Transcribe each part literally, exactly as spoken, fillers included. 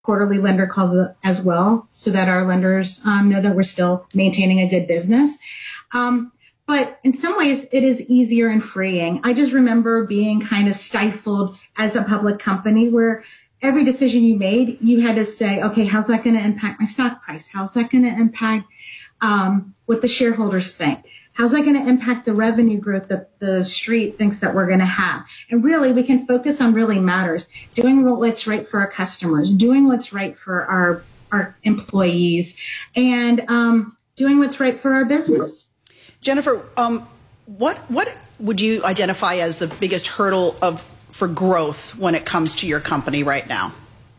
quarterly lender calls as well, so that our lenders um, know that we're still maintaining a good business. Um, but in some ways, it is easier and freeing. I just remember being kind of stifled as a public company where every decision you made, you had to say, okay, how's that going to impact my stock price? How's that going to impact um, what the shareholders think? How's that going to impact the revenue growth that the street thinks that we're going to have? And really, we can focus on really matters, doing what's right for our customers, doing what's right for our, our employees, and um, doing what's right for our business. Jennifer, um, what what would you identify as the biggest hurdle of for growth when it comes to your company right now?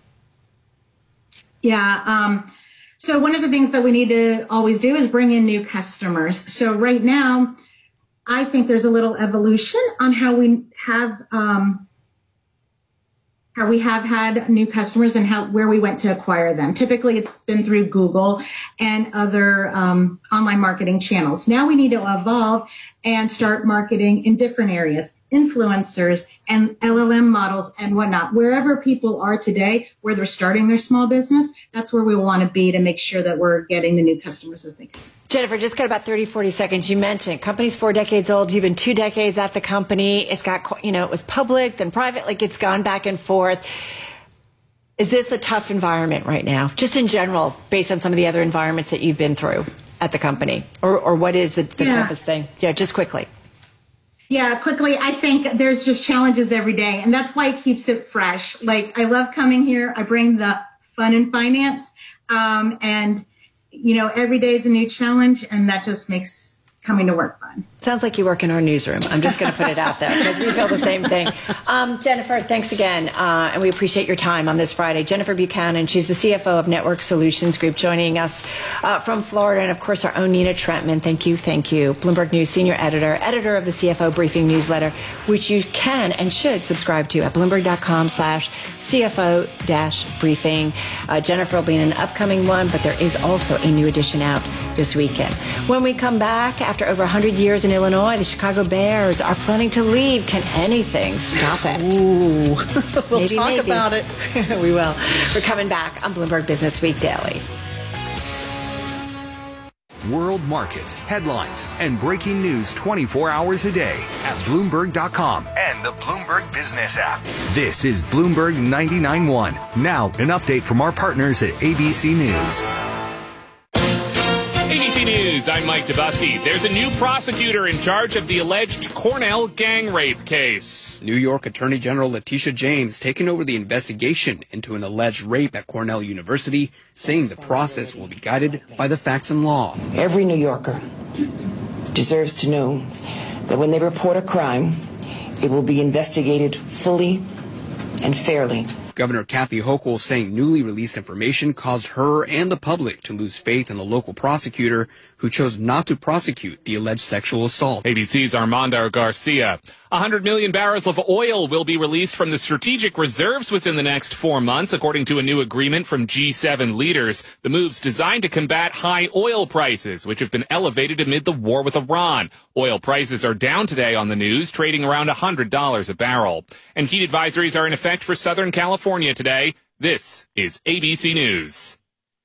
Yeah. Um, So one of the things that we need to always do is bring in new customers. So right now, I think there's a little evolution on how we have um, how we have had new customers and how where we went to acquire them. Typically, it's been through Google and other um, online marketing channels. Now we need to evolve and start marketing in different areas, influencers and L L M models and whatnot. Wherever people are today, where they're starting their small business, that's where we want to be to make sure that we're getting the new customers as they come. Jennifer, just got about thirty, forty seconds. You mentioned company's four decades old. You've been two decades at the company. It's got, you know, it was public, then private, like it's gone back and forth. Is this a tough environment right now, just in general, based on some of the other environments that you've been through at the company? Or, or what is the, the yeah. toughest thing? Yeah, just quickly. Yeah, quickly, I think there's just challenges every day, and that's why it keeps it fresh. Like, I love coming here. I bring the fun in finance, um, and you know, every day is a new challenge, and that just makes coming to work fun. Sounds like you work in our newsroom. I'm just going to put it out there because we feel the same thing. Um, Jennifer, thanks again, uh, and we appreciate your time on this Friday. Jennifer Buchanan, she's the C F O of Network Solutions Group, joining us uh, from Florida, and of course our own Nina Trentman. Thank you, thank you. Bloomberg News senior editor, editor of the C F O Briefing newsletter, which you can and should subscribe to at bloomberg.com slash CFO dash briefing. Uh, Jennifer will be in an upcoming one, but there is also a new edition out this weekend. When we come back, after over one hundred years in Illinois, the Chicago Bears are planning to leave. Can anything stop it? Ooh, we'll maybe, talk maybe. about it. We will. We're coming back on Bloomberg Business Week Daily. World markets, headlines, and breaking news twenty-four hours a day at Bloomberg dot com and the Bloomberg Business app. This is Bloomberg ninety-nine point one. Now, an update from our partners at A B C News. A B C News, I'm Mike Dubusky. There's a new prosecutor in charge of the alleged Cornell gang rape case. New York Attorney General Letitia James taking over the investigation into an alleged rape at Cornell University, saying the process will be guided by the facts and law. Every New Yorker deserves to know that when they report a crime, it will be investigated fully and fairly. Governor Kathy Hochul saying newly released information caused her and the public to lose faith in the local prosecutor who chose not to prosecute the alleged sexual assault. A B C's Armando Garcia. one hundred million barrels of oil will be released from the strategic reserves within the next four months, according to a new agreement from G seven leaders. The move's designed to combat high oil prices, which have been elevated amid the war with Iran. Oil prices are down today on the news, trading around one hundred dollars a barrel. And heat advisories are in effect for Southern California today. This is A B C News.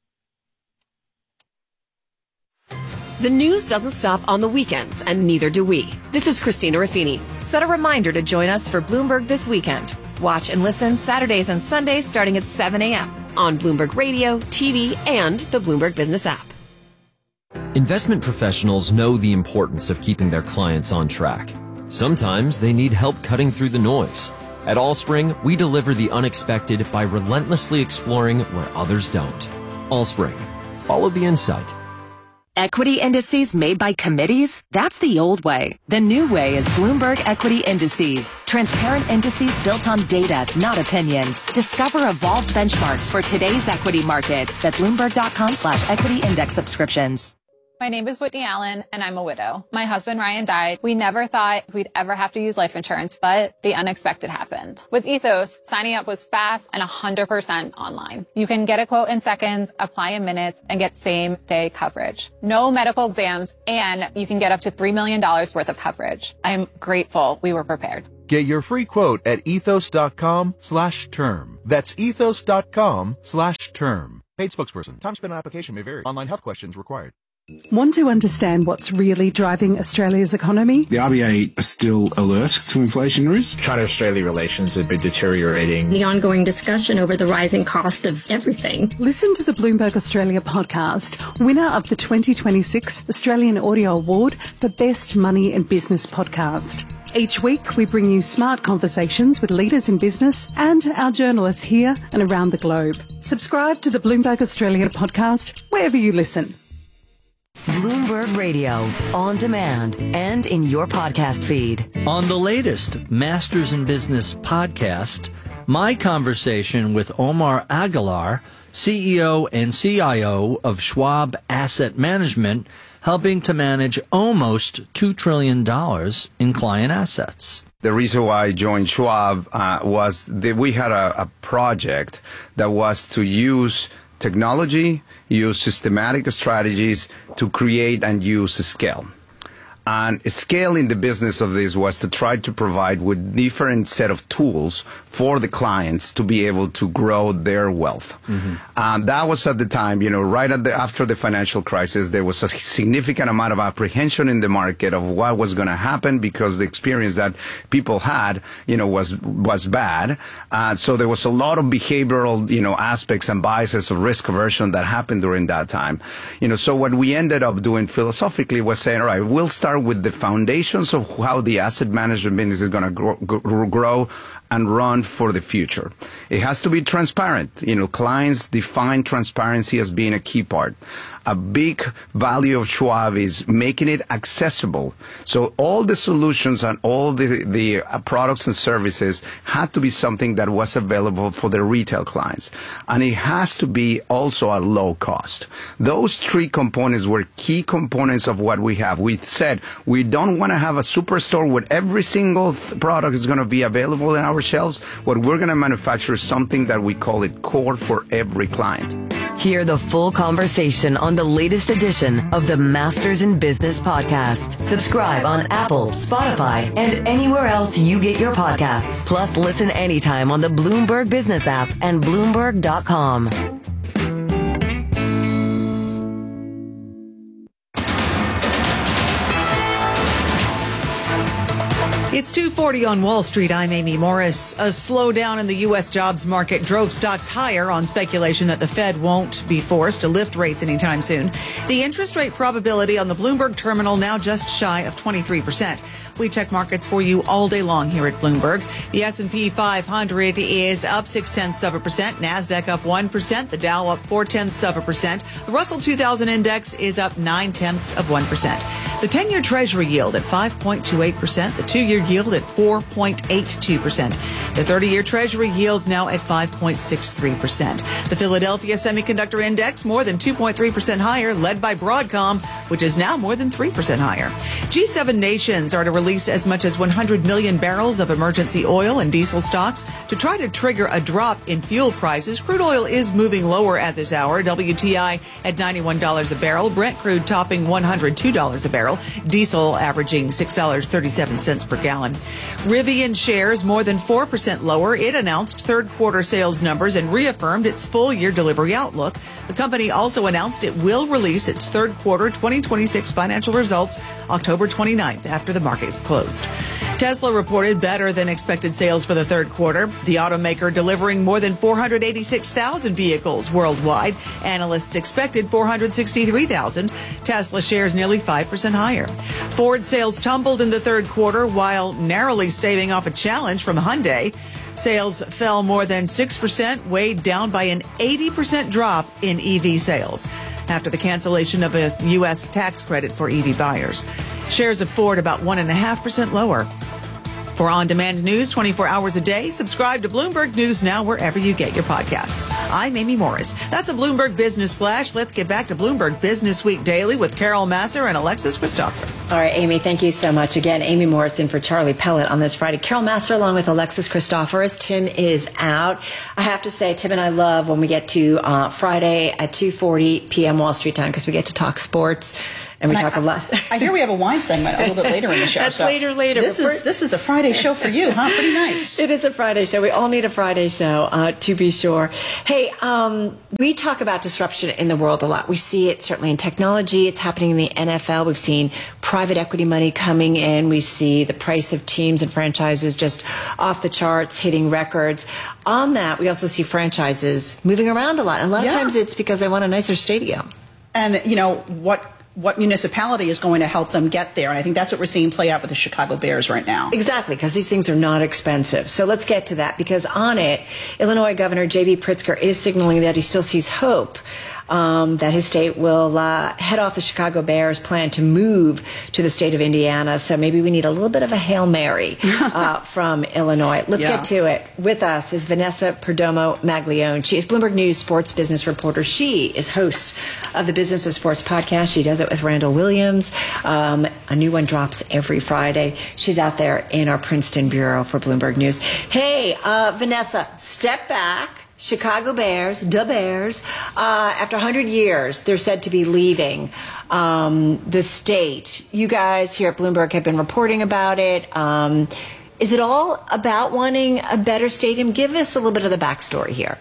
The news doesn't stop on the weekends, and neither do we. This is Christina Raffini. Set a reminder to join us for Bloomberg This Weekend. Watch and listen Saturdays and Sundays starting at seven a.m. on Bloomberg Radio, T V, and the Bloomberg Business app. Investment professionals know the importance of keeping their clients on track. Sometimes they need help cutting through the noise. At Allspring, we deliver the unexpected by relentlessly exploring where others don't. Allspring. Follow the insight. Equity indices made by committees? That's the old way. The new way is Bloomberg Equity Indices. Transparent indices built on data, not opinions. Discover evolved benchmarks for today's equity markets at Bloomberg.com slash equity index subscriptions. My name is Whitney Allen, and I'm a widow. My husband, Ryan, died. We never thought we'd ever have to use life insurance, but the unexpected happened. With Ethos, signing up was fast and one hundred percent online. You can get a quote in seconds, apply in minutes, and get same-day coverage. No medical exams, and you can get up to three million dollars worth of coverage. I am grateful we were prepared. Get your free quote at ethos.com slash term. That's ethos.com slash term. Paid spokesperson. Time spent on application may vary. Online health questions required. Want to understand what's really driving Australia's economy? The R B A are still alert to inflation risk. China-Australia relations have been deteriorating. The ongoing discussion over the rising cost of everything. Listen to the Bloomberg Australia podcast, winner of the twenty twenty-six Australian Audio Award for Best Money and Business Podcast. Each week, we bring you smart conversations with leaders in business and our journalists here and around the globe. Subscribe to the Bloomberg Australia podcast wherever you listen. Bloomberg Radio, on demand and in your podcast feed. On the latest Masters in Business podcast, my conversation with Omar Aguilar, C E O and C I O of Schwab Asset Management, helping to manage almost two trillion dollars in client assets. The reason why I joined Schwab uh, was that we had a, a project that was to use technology, use systematic strategies to create and use scale. And scale in the business of this was to try to provide with different set of tools for the clients to be able to grow their wealth. Mm-hmm. And that was at the time, you know, right at the, after the financial crisis, there was a significant amount of apprehension in the market of what was going to happen because the experience that people had, you know, was was bad. Uh, so there was a lot of behavioral, you know, aspects and biases of risk aversion that happened during that time. You know, so what we ended up doing philosophically was saying, all right, we'll start with the foundations of how the asset management business is going to grow, grow and run for the future. It has to be transparent. You know, clients define transparency as being a key part. A big value of Schwab is making it accessible. So all the solutions and all the, the uh, products and services had to be something that was available for the retail clients. And it has to be also at low cost. Those three components were key components of what we have. We said we don't want to have a superstore where every single th- product is going to be available in our shelves. What we're going to manufacture is something that we call it core for every client. Hear the full conversation on the latest edition of the Masters in Business podcast. Subscribe on Apple, Spotify, and anywhere else you get your podcasts. Plus, listen anytime on the Bloomberg Business app and Bloomberg dot com. It's two forty on Wall Street. I'm Amy Morris. A slowdown in the U S jobs market drove stocks higher on speculation that the Fed won't be forced to lift rates anytime soon. The interest rate probability on the Bloomberg terminal now just shy of twenty-three percent. We check markets for you all day long here at Bloomberg. The S and P five hundred is up six tenths of a percent. NASDAQ up one percent. The Dow up four tenths of a percent. The Russell two thousand index is up nine tenths of one percent. The ten-year Treasury yield at five point two eight percent. The two-year yield at four point eight two percent. The thirty-year Treasury yield now at five point six three percent. The Philadelphia Semiconductor Index more than two point three percent higher, led by Broadcom, which is now more than three percent higher. G seven nations are to release as much as one hundred million barrels of emergency oil and diesel stocks to try to trigger a drop in fuel prices. Crude oil is moving lower at this hour. W T I at ninety-one dollars a barrel. Brent crude topping one hundred two dollars a barrel. Diesel averaging six dollars and thirty-seven cents per gallon. Rivian shares more than four percent lower. It announced third quarter sales numbers and reaffirmed its full year delivery outlook. The company also announced it will release its third quarter twenty twenty-six financial results October twenty-ninth after the market is closed. Tesla reported better than expected sales for the third quarter. The automaker delivering more than four hundred eighty-six thousand vehicles worldwide. Analysts expected four hundred sixty-three thousand. Tesla shares nearly five percent higher. Ford sales tumbled in the third quarter while narrowly staving off a challenge from Hyundai. Sales fell more than six percent, weighed down by an eighty percent drop in E V sales after the cancellation of a U S tax credit for E V buyers. Shares of Ford about one point five percent lower. For on-demand news twenty-four hours a day, subscribe to Bloomberg News Now wherever you get your podcasts. I'm Amy Morris. That's a Bloomberg Business Flash. Let's get back to Bloomberg Business Week Daily with Carol Massar and Alexis Christoforous. All right, Amy, thank you so much. Again, Amy Morris in for Charlie Pellet on this Friday. Carol Massar along with Alexis Christoforous. Tim is out. I have to say, Tim and I love when we get to uh, Friday at two forty p.m. Wall Street time because we get to talk sports and we and talk I, a lot. I hear we have a wine segment a little bit later in the show. That's so later, later. This is this is a Friday show for you, huh? Pretty nice. It is a Friday show. We all need a Friday show, uh, to be sure. Hey, um, we talk about disruption in the world a lot. We see it certainly in technology. It's happening in the N F L. We've seen private equity money coming in. We see the price of teams and franchises just off the charts, hitting records. On that, we also see franchises moving around a lot. And a lot Yeah. of times it's because they want a nicer stadium. And, you know, what what municipality is going to help them get there? And I think that's what we're seeing play out with the Chicago Bears right now. Exactly, because these things are not expensive. So let's get to that, because on it, Illinois Governor J B Pritzker is signaling that he still sees hope um, that his state will uh, head off the Chicago Bears' plan to move to the state of Indiana. So maybe we need a little bit of a Hail Mary uh, from Illinois. Let's Yeah. get to it. With us is Vanessa Perdomo Maglione. She is Bloomberg News sports business reporter. She is host of the Business of Sports podcast. She does it with Randall Williams. Um, a new one drops every Friday. She's out there in our Princeton bureau for Bloomberg News. Hey, uh, Vanessa, step back. Chicago Bears, the Bears, uh, after one hundred years, they're said to be leaving um, the state. You guys here at Bloomberg have been reporting about it. Um, is it all about wanting a better stadium? Give us a little bit of the backstory here.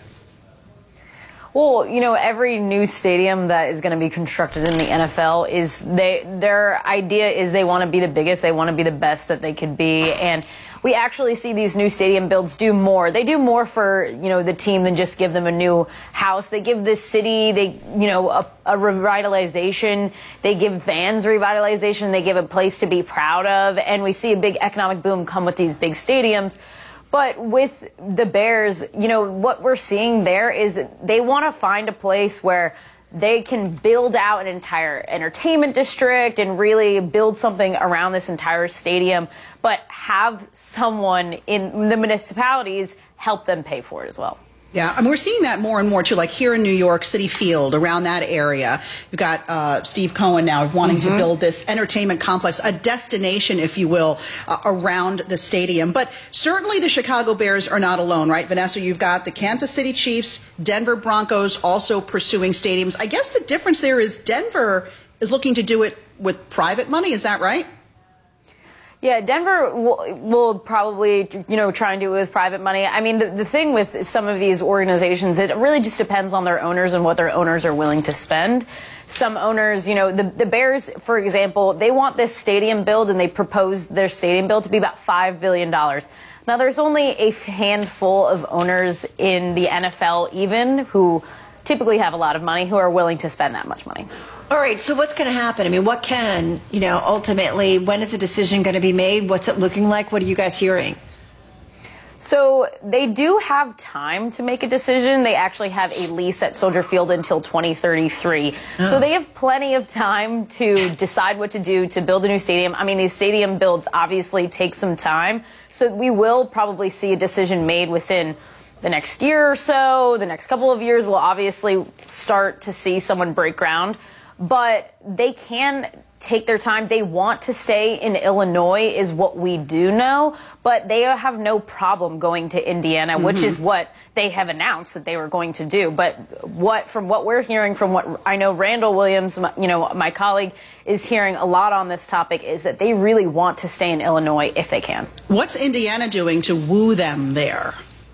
Well, you know, every new stadium that is going to be constructed in the N F L is they their idea is they want to be the biggest, they want to be the best that they could be, and we actually see these new stadium builds do more. They do more for, you know, the team than just give them a new house. They give this city, they, you know, a, a revitalization. They give fans revitalization. They give a place to be proud of, and we see a big economic boom come with these big stadiums. But with the Bears, you know, what we're seeing there is that they want to find a place where they can build out an entire entertainment district and really build something around this entire stadium, but have someone in the municipalities help them pay for it as well. Yeah, I mean, we're seeing that more and more, too, like here in New York, Citi Field, around that area. You've got uh, Steve Cohen now wanting mm-hmm. to build this entertainment complex, a destination, if you will, uh, around the stadium. But certainly the Chicago Bears are not alone, right, Vanessa? You've got the Kansas City Chiefs, Denver Broncos also pursuing stadiums. I guess the difference there is Denver is looking to do it with private money. Is that right? Yeah, Denver will, will probably, you know, try and do it with private money. I mean, the, the thing with some of these organizations, it really just depends on their owners and what their owners are willing to spend. Some owners, you know, the, the Bears, for example, they want this stadium build, and they propose their stadium build to be about five billion dollars. Now, there's only a handful of owners in the N F L even who typically have a lot of money who are willing to spend that much money. All right, so what's going to happen? I mean, what can, you know, ultimately, when is a decision going to be made? What's it looking like? What are you guys hearing? So they do have time to make a decision. They actually have a lease at Soldier Field until twenty thirty-three. Oh. So they have plenty of time to decide what to do to build a new stadium. I mean, these stadium builds obviously take some time. So we will probably see a decision made within the next year or so. The next couple of years, we'll obviously start to see someone break ground. But they can take their time. They want to stay in Illinois is what we do know, but they have no problem going to Indiana, mm-hmm. which is what they have announced that they were going to do. But what, from what we're hearing, from what I know Randall Williams, you know, my colleague, is hearing a lot on this topic, is that they really want to stay in Illinois if they can. What's Indiana doing to woo them there?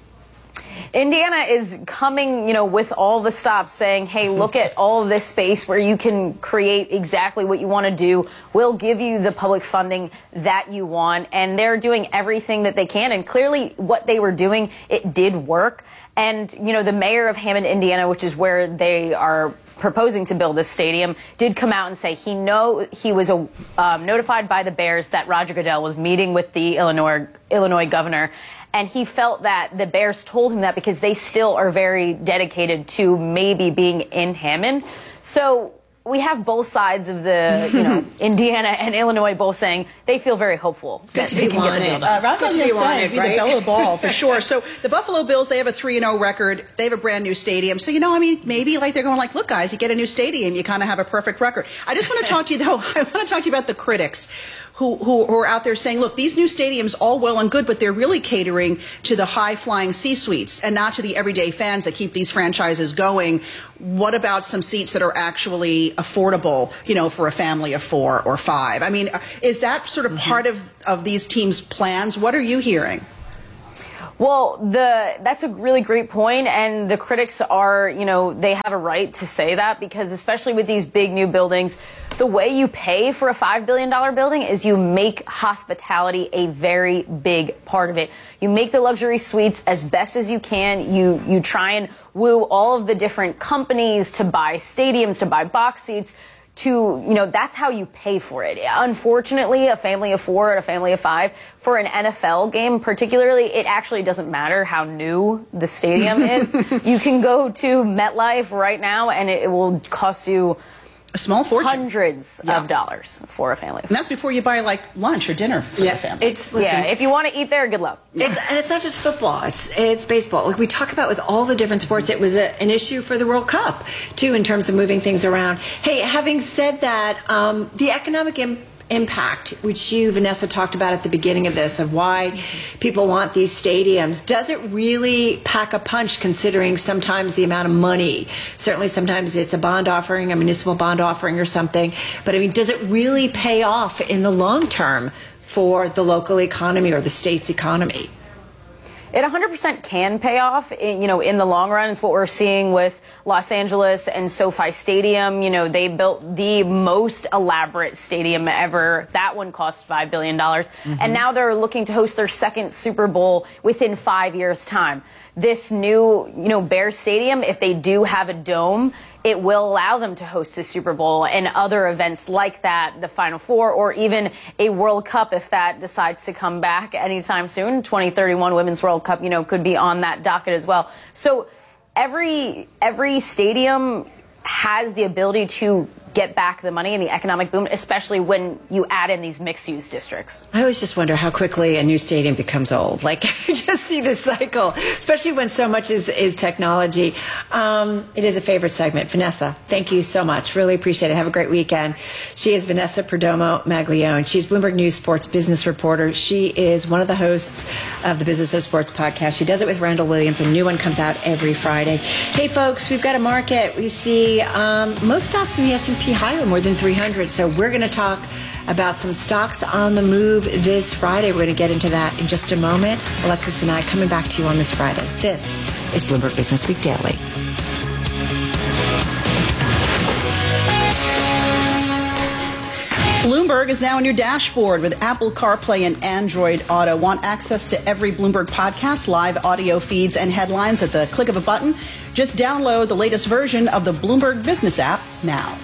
Indiana is coming, you know, with all the stops saying, hey, look at all of this space where you can create exactly what you want to do. We'll give you the public funding that you want. And they're doing everything that they can. And clearly what they were doing, it did work. And, you know, the mayor of Hammond, Indiana, which is where they are proposing to build this stadium, did come out and say he know he was uh, um, notified by the Bears that Roger Goodell was meeting with the Illinois Illinois governor. And he felt that the Bears told him that because they still are very dedicated to maybe being in Hammond. So we have both sides of the, you know, Indiana and Illinois both saying they feel very hopeful. Good to be wanted. Uh, Ron's going to say, wanted, be right? the belle of the ball for sure. So the Buffalo Bills, they have a three and oh record. They have a brand new stadium. So, you know, I mean, maybe like they're going like, look, guys, you get a new stadium, you kind of have a perfect record. I just want to talk to you, though, I want to talk to you about the critics who, who, who are out there saying, look, these new stadiums, all well and good, but they're really catering to the high-flying C-suites and not to the everyday fans that keep these franchises going. What about some seats that are actually affordable, you know, for a family of four or five? I mean, is that sort of mm-hmm. part of, of these teams' plans? What are you hearing? Well, the that's a really great point, and the critics are, you know, they have a right to say that, because especially with these big new buildings, the way you pay for a five billion dollars building is you make hospitality a very big part of it. You make the luxury suites as best as you can. You, you try and woo all of the different companies to buy stadiums, to buy box seats, to, you know, that's how you pay for it. Unfortunately, a family of four and a family of five, for an N F L game particularly, it actually doesn't matter how new the stadium is. You can go to MetLife right now and it will cost you a small fortune, hundreds yeah. of dollars for a family. And that's before you buy like lunch or dinner for yeah. the family. It's listen, yeah. If you want to eat there, good luck. It's, and it's not just football. It's it's baseball. Like we talk about with all the different sports, it was a, an issue for the World Cup too in terms of moving things around. Hey, having said that, um, the economic impact. impact, which you, Vanessa, talked about at the beginning of this, of why people want these stadiums, does it really pack a punch considering sometimes the amount of money? Certainly sometimes it's a bond offering, a municipal bond offering or something, but I mean, does it really pay off in the long term for the local economy or the state's economy? It one hundred percent can pay off, in, you know, in the long run. It's what we're seeing with Los Angeles and SoFi Stadium. You know, they built the most elaborate stadium ever. That one cost five billion dollars. Mm-hmm. And now they're looking to host their second Super Bowl within five years' time. This new, you know, Bears Stadium, if they do have a dome, it will allow them to host a Super Bowl and other events like that, the Final Four, or even a World Cup if that decides to come back anytime soon. twenty thirty-one Women's World Cup, you know, could be on that docket as well. So every every stadium has the ability to get back the money and the economic boom, especially when you add in these mixed-use districts. I always just wonder how quickly a new stadium becomes old. Like, I just see this cycle, especially when so much is, is technology. Um, it is a favorite segment. Vanessa, thank you so much. Really appreciate it. Have a great weekend. She is Vanessa Perdomo Maglione. She's Bloomberg News sports business reporter. She is one of the hosts of the Business of Sports podcast. She does it with Randall Williams. A new one comes out every Friday. Hey, folks, we've got a market. We see um, most stocks in the S and P higher, more than three hundred. So we're going to talk about some stocks on the move this Friday. We're going to get into that in just a moment. Alexis and I coming back to you on this Friday. This is Bloomberg Business Week Daily. Bloomberg is now on your dashboard with Apple CarPlay and Android Auto. Want access to every Bloomberg podcast, live audio feeds, and headlines at the click of a button? Just download the latest version of the Bloomberg Business app now.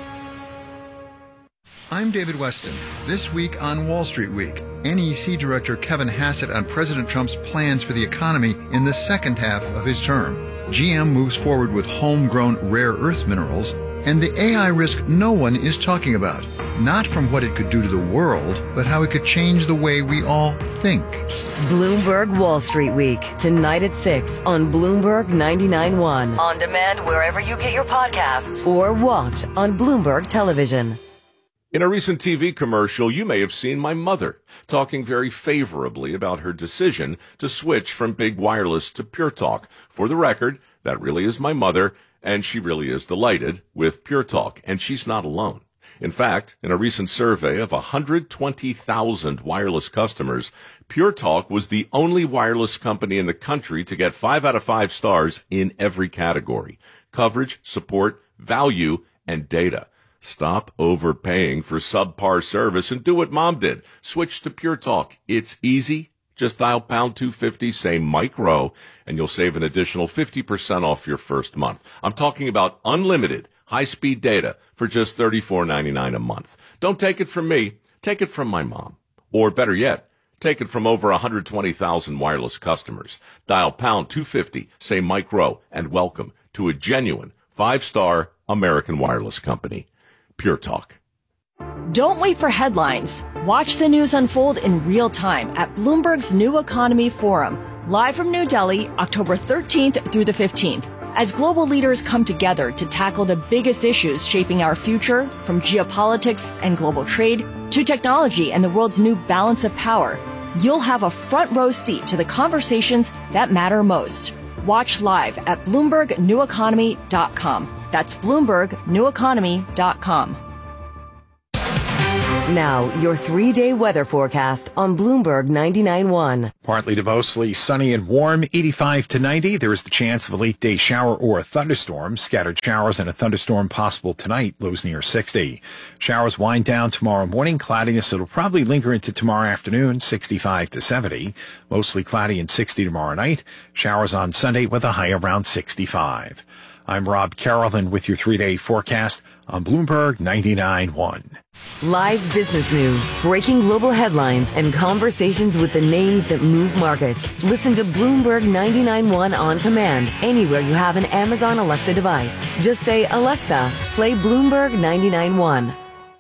I'm David Weston. This week on Wall Street Week, N E C Director Kevin Hassett on President Trump's plans for the economy in the second half of his term. G M moves forward with homegrown rare earth minerals, and the A I risk no one is talking about. Not from what it could do to the world, but how it could change the way we all think. Bloomberg Wall Street Week, tonight at six on Bloomberg ninety-nine point one. On demand wherever you get your podcasts, or watch on Bloomberg Television. In a recent T V commercial, you may have seen my mother talking very favorably about her decision to switch from big wireless to Pure Talk. For the record, that really is my mother, and she really is delighted with Pure Talk, and she's not alone. In fact, in a recent survey of one hundred twenty thousand wireless customers, Pure Talk was the only wireless company in the country to get five out of five stars in every category: coverage, support, value, and data. Stop overpaying for subpar service and do what Mom did. Switch to Pure Talk. It's easy. Just dial pound two fifty, say Mike Rowe, and you'll save an additional fifty percent off your first month. I'm talking about unlimited high-speed data for just thirty-four ninety-nine a month. Don't take it from me. Take it from my mom. Or better yet, take it from over one hundred twenty thousand wireless customers. Dial pound two fifty, say Mike Rowe, and welcome to a genuine five-star American wireless company. Pure Talk. Don't wait for headlines. Watch the news unfold in real time at Bloomberg's New Economy Forum, live from New Delhi, October thirteenth through the fifteenth. As global leaders come together to tackle the biggest issues shaping our future, from geopolitics and global trade to technology and the world's new balance of power, you'll have a front row seat to the conversations that matter most. Watch live at Bloomberg New Economy dot com. That's Bloomberg New Economy dot com. Now, your three-day weather forecast on Bloomberg ninety-nine point one. Partly to mostly sunny and warm, eighty-five to ninety. There is the chance of a late-day shower or a thunderstorm. Scattered showers and a thunderstorm possible tonight, lows near sixty. Showers wind down tomorrow morning. Cloudiness, it'll probably linger into tomorrow afternoon, sixty-five to seventy. Mostly cloudy and sixty tomorrow night. Showers on Sunday with a high around sixty-five. I'm Rob Carolyn with your three-day forecast on Bloomberg ninety-nine point one. Live business news, breaking global headlines, and conversations with the names that move markets. Listen to Bloomberg ninety-nine point one on command anywhere you have an Amazon Alexa device. Just say, Alexa, play Bloomberg ninety-nine point one.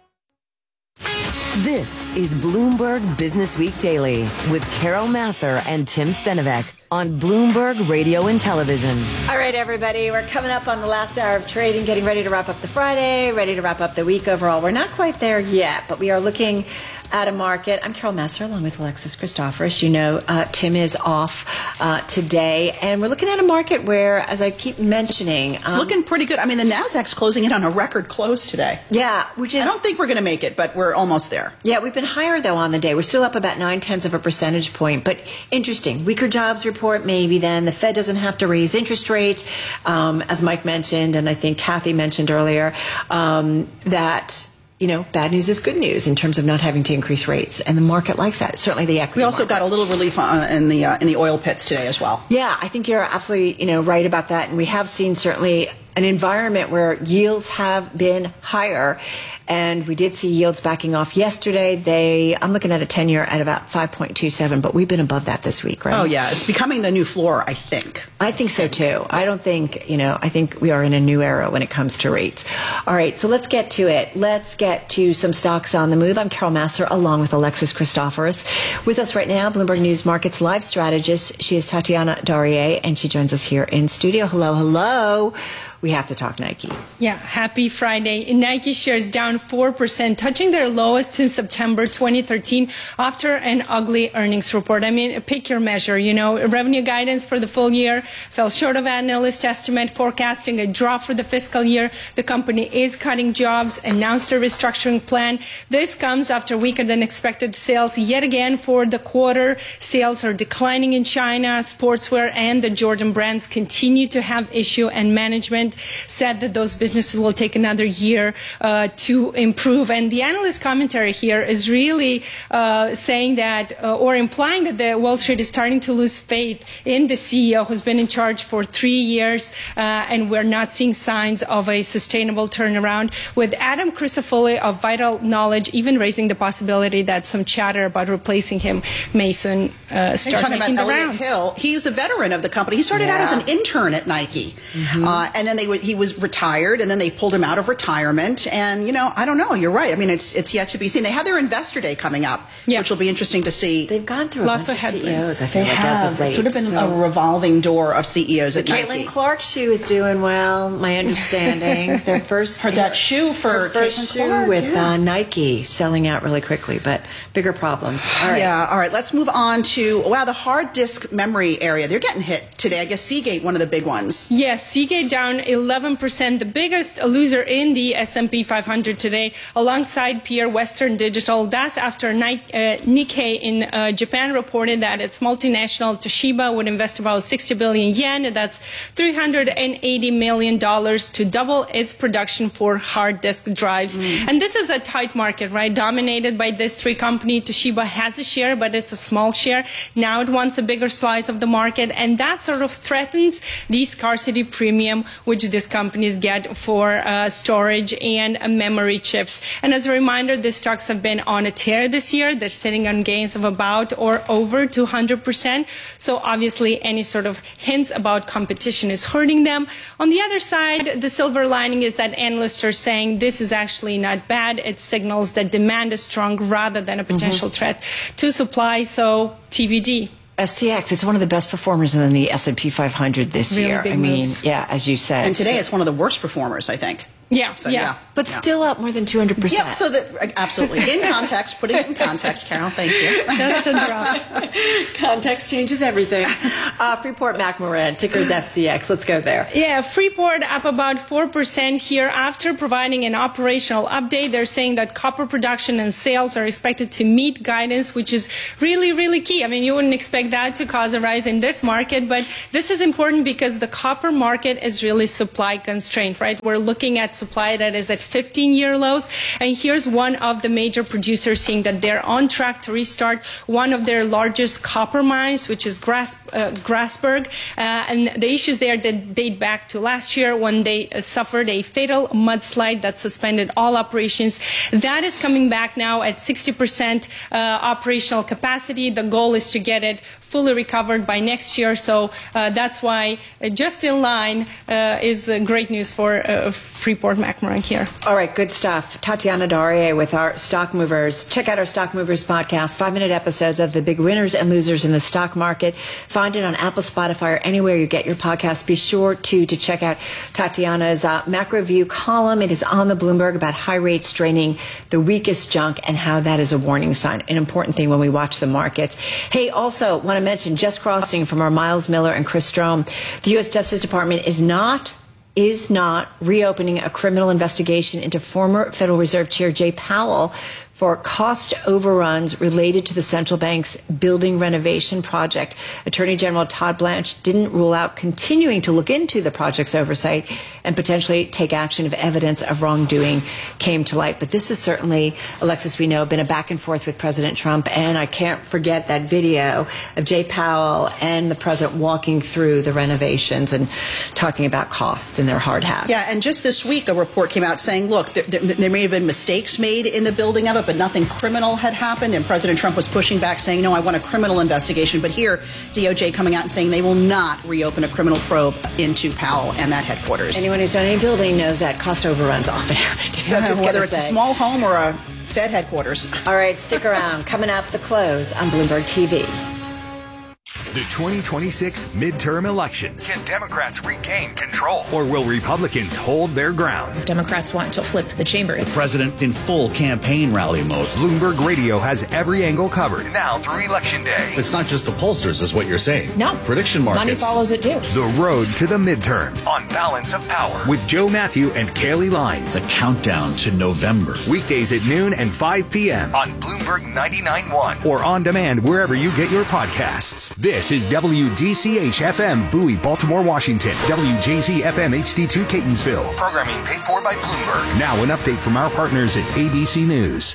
This is Bloomberg Business Week Daily with Carol Massar and Tim Stenovec on Bloomberg Radio and Television. All right, everybody, we're coming up on the last hour of trading, getting ready to wrap up the Friday, ready to wrap up the week overall. We're not quite there yet, but we are looking at a market. I'm Carol Massar along with Alexis Christoforous. You know, uh, Tim is off uh, today, and we're looking at a market where, as I keep mentioning, it's um, looking pretty good. I mean, the Nasdaq's closing in on a record close today. Yeah, which is. I don't think we're going to make it, but we're almost there. Yeah, we've been higher though on the day. We're still up about nine tenths of a percentage point, but interesting. Weaker jobs report, maybe then the Fed doesn't have to raise interest rates, um, as Mike mentioned, and I think Kathy mentioned earlier, um, that. You know, bad news is good news in terms of not having to increase rates, and the market likes that. Certainly, the equity. We also market. got a little relief on, in the uh, in the oil pits today as well. Yeah, I think you're absolutely you know right about that, and we have seen certainly an environment where yields have been higher, and we did see yields backing off yesterday. They, I'm looking at a ten-year at about five point two seven, but we've been above that this week, right? Oh yeah, it's becoming the new floor, I think. I think so too. I don't think, you know, I think we are in a new era when it comes to rates. All right, so let's get to it. Let's get to some stocks on the move. I'm Carol Massar along with Alexis Christoforous. With us right now, Bloomberg News Markets live strategist. She is Tatiana Daurier, and she joins us here in studio. Hello, hello. We have to talk Nike. Yeah, happy Friday. Nike shares down four percent, touching their lowest since September twenty thirteen after an ugly earnings report. I mean, pick your measure. You know, revenue guidance for the full year fell short of analyst estimate, forecasting a drop for the fiscal year. The company is cutting jobs, announced a restructuring plan. This comes after weaker than expected sales yet again for the quarter. Sales are declining in China. Sportswear and the Jordan brands continue to have issue, and management said that those businesses will take another year uh, to improve. And the analyst commentary here is really uh, saying that, uh, or implying that the Wall Street is starting to lose faith in the C E O who's been in charge for three years, uh, and we're not seeing signs of a sustainable turnaround, with Adam Crisafulli of Vital Knowledge even raising the possibility that some chatter about replacing him may soon uh, start making the Elliot rounds. Hill. He's a veteran of the company. He started Yeah. out as an intern at Nike, mm-hmm. uh, and then they would, he was retired, and then they pulled him out of retirement. And you know, I don't know. You're right. I mean, it's it's yet to be seen. They have their investor day coming up, yeah. which will be interesting to see. They've gone through lots a of bunch of headwinds. C E Os. I feel they like have. as of late. It's sort of been so. a revolving door of C E Os at Caitlin Nike. Clark's shoe is doing well. My understanding, their first her that shoe for her first Caitlin shoe Clark, with yeah. uh, Nike selling out really quickly, but bigger problems. All right. Yeah, all right. Let's move on to, wow, the hard disk memory area. They're getting hit today. I guess Seagate, one of the big ones. Yes, Seagate down eleven percent, the biggest loser in the S and P five hundred today, alongside peer Western Digital. That's after Nikkei in uh, Japan reported that its multinational Toshiba would invest about sixty billion yen. That's three hundred eighty million dollars to double its production for hard disk drives. Mm. And this is a tight market, right? Dominated by these three companies. Toshiba has a share, but it's a small share. Now it wants a bigger slice of the market, and that sort of threatens the scarcity premium which these companies get for uh, storage and uh, memory chips. And as a reminder, these stocks have been on a tear this year. They're sitting on gains of about or over two hundred percent. So obviously any sort of hints about competition is hurting them. On the other side, the silver lining is that analysts are saying this is actually not bad. It signals that demand is strong rather than a potential mm-hmm. threat to supply. So T B D. S T X, it's one of the best performers in the S and P five hundred this really year. Big I mean, moves. yeah, as you said. And today so, it's one of the worst performers, I think. Yeah, So, yeah. yeah. But Yeah. still up more than two hundred percent. Yeah, so that, absolutely. In context, putting it in context, Carol, thank you. Just a drop. Context changes everything. Uh, Freeport McMoran, ticker's F C X. Let's go there. Yeah, Freeport up about four percent here after providing an operational update. They're saying that copper production and sales are expected to meet guidance, which is really, really key. I mean, you wouldn't expect that to cause a rise in this market, but this is important because the copper market is really supply constrained, right? We're looking at supply that is at fifteen-year lows, and here's one of the major producers saying that they're on track to restart one of their largest copper mines, which is Gras uh, Grasberg, uh, and the issues there that date back to last year when they uh, suffered a fatal mudslide that suspended all operations. That is coming back now at sixty percent uh, operational capacity. The goal is to get it fully recovered by next year, so uh, that's why uh, just in line uh, is uh, great news for uh, Freeport McMoran here. All right, good stuff. Tatiana Darie with our Stock Movers. Check out our Stock Movers podcast, five-minute episodes of the big winners and losers in the stock market. Find it on Apple, Spotify, or anywhere you get your podcasts. Be sure to, to check out Tatiana's uh, macro view column. It is on the Bloomberg about high rates draining the weakest junk and how that is a warning sign, an important thing when we watch the markets. Hey, also want to mention, just crossing from our Miles Miller and Chris Strom, the U S Justice Department is not is not reopening a criminal investigation into former Federal Reserve Chair Jay Powell for cost overruns related to the central bank's building renovation project. Attorney General Todd Blanche didn't rule out continuing to look into the project's oversight and potentially take action if evidence of wrongdoing came to light. But this has certainly, Alexis, we know, been a back and forth with President Trump. And I can't forget that video of Jay Powell and the president walking through the renovations and talking about costs in their hard hats. Yeah, and just this week, a report came out saying, look, there, there, there may have been mistakes made in the building of it, but nothing criminal had happened. And President Trump was pushing back, saying, no, I want a criminal investigation. But here, D O J coming out and saying they will not reopen a criminal probe into Powell and that headquarters. Anyone who's done any building knows that cost overruns often happen. Yeah, whether it's say. a small home or a Fed headquarters. All right, stick around. Coming up, the close on Bloomberg T V. The twenty twenty-six midterm elections. Can Democrats regain control? Or will Republicans hold their ground? Democrats want to flip the chamber. The president in full campaign rally mode. Bloomberg Radio has every angle covered now through Election Day. It's not just the pollsters, is what you're saying. No. Prediction markets. Money follows it too. The road to the midterms on Balance of Power with Joe Matthew and Kaylee Lines. The countdown to November. Weekdays at noon and five p.m. on Bloomberg ninety-nine point one or on demand wherever you get your podcasts. This is W D C H F M Bowie, Baltimore, Washington. W J Z F M H D two, Catonsville. Programming paid for by Bloomberg. Now an update from our partners at A B C News.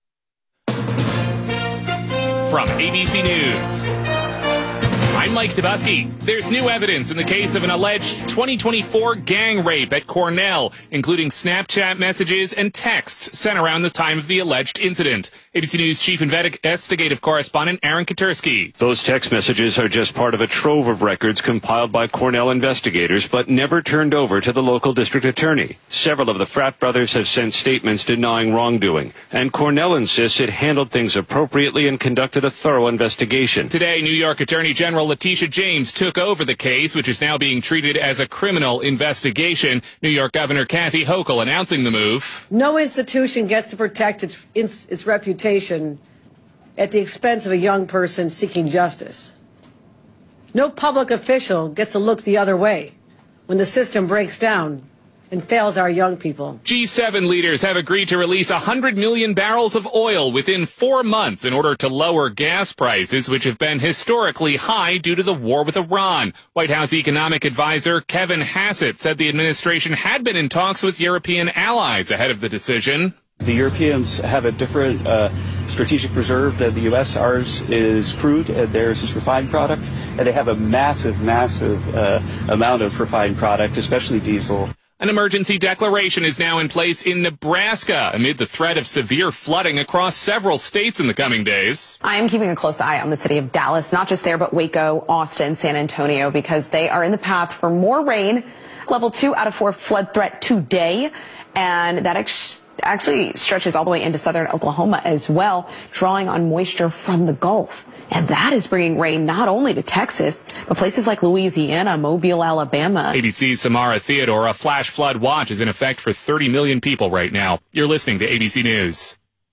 From A B C News, I'm Mike Tebusky. There's new evidence in the case of an alleged twenty twenty-four gang rape at Cornell, including Snapchat messages and texts sent around the time of the alleged incident. A B C News chief investigative correspondent Aaron Katursky. Those text messages are just part of a trove of records compiled by Cornell investigators, but never turned over to the local district attorney. Several of the frat brothers have sent statements denying wrongdoing, and Cornell insists it handled things appropriately and conducted a thorough investigation. Today, New York Attorney General Letitia James took over the case, which is now being treated as a criminal investigation. New York Governor Kathy Hochul announcing the move. No institution gets to protect its, its, its reputation at the expense of a young person seeking justice. No public official gets to look the other way when the system breaks down and fails our young people. G seven leaders have agreed to release one hundred million barrels of oil within four months in order to lower gas prices, which have been historically high due to the war with Iran. White House economic advisor Kevin Hassett said the administration had been in talks with European allies ahead of the decision. The Europeans have a different uh, strategic reserve than the U S. Ours is crude, and theirs is refined product, and they have a massive, massive uh, amount of refined product, especially diesel. An emergency declaration is now in place in Nebraska amid the threat of severe flooding across several states in the coming days. I am keeping a close eye on the city of Dallas, not just there, but Waco, Austin, San Antonio, because they are in the path for more rain. Level two out of four flood threat today, and that ex- actually stretches all the way into southern Oklahoma as well, drawing on moisture from the Gulf. And that is bringing rain not only to Texas, but places like Louisiana, Mobile, Alabama. A B C's Samara Theodore, a flash flood watch is in effect for thirty million people right now. You're listening to A B C News.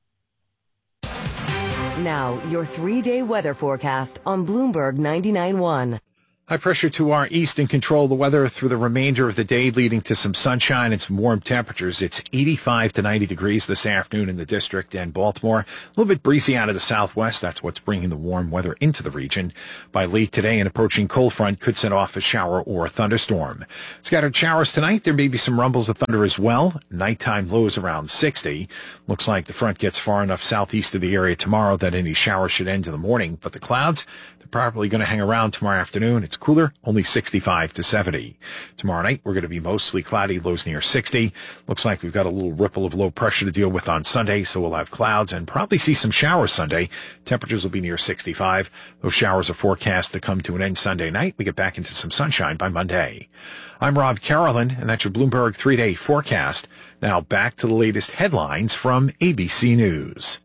Now, your three-day weather forecast on Bloomberg ninety-nine point one. High pressure to our east and control the weather through the remainder of the day, leading to some sunshine and some warm temperatures. It's eighty-five to ninety degrees this afternoon in the district and Baltimore. A little bit breezy out of the southwest. That's what's bringing the warm weather into the region. By late today, an approaching cold front could set off a shower or a thunderstorm. Scattered showers tonight. There may be some rumbles of thunder as well. Nighttime lows around sixty. Looks like the front gets far enough southeast of the area tomorrow that any showers should end in the morning. But the clouds, they're probably going to hang around tomorrow afternoon. It's cooler, only sixty-five to seventy. Tomorrow night, we're going to be mostly cloudy, lows near sixty. Looks like we've got a little ripple of low pressure to deal with on Sunday, so we'll have clouds and probably see some showers Sunday. Temperatures will be near sixty-five. Those showers are forecast to come to an end Sunday night. We get back into some sunshine by Monday. I'm Rob Carolyn, and that's your Bloomberg three-day forecast. Now back to the latest headlines from A B C News.